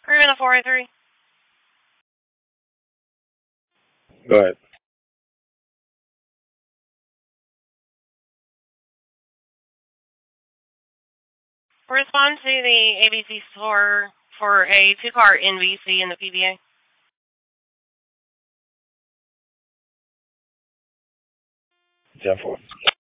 We're in the 403. Go ahead. Respond to the ABC store for a two-car NVC in the PBA. 10-4.